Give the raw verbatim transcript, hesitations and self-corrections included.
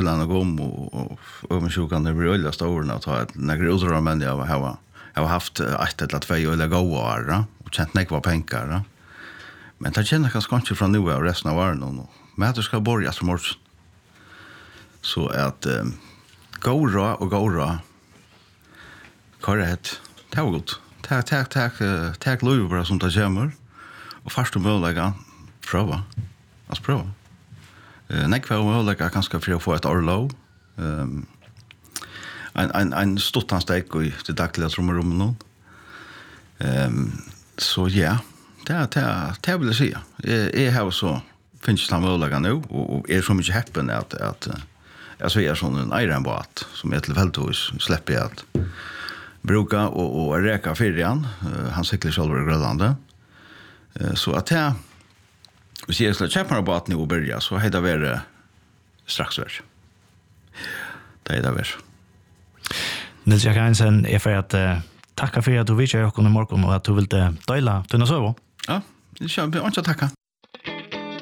bilarna kom och översjukan det blir ölla stora att ha ett några utdrar men jag har jag har haft ett eller två eller goa och känt mig var pengar. Men det känner kanske kanske från nu och resten av åren och men det ska börja som morgon. Så att um, gåra och gåra korrekt. Det var gott. Tack tack tack tack Louis bara som tar jammer. Och först och möjliga prova. Alltså prova. Eh nej kvar möjliga kanske för att få ett orlo. Ehm en en en stuttan steg i det dagliga trumrummet nu. Ehm så ja, det det det vill jag säga. Är har så finns det möjliga nu och är så mycket happen att att jag så är sån en ironbot som är till vältos släpper jag att bruka och och räka fyrjan. Uh, han cyklar själv i Grönland. Uh, så att jag vi ser så chapter bot nu och börja så heter det strax vär. Det är det vär. Nils Jakansen är för att uh, tacka för att du vill köra och morgon och att du vill dela dina sövor. Ja, det kör vi. Och tacka.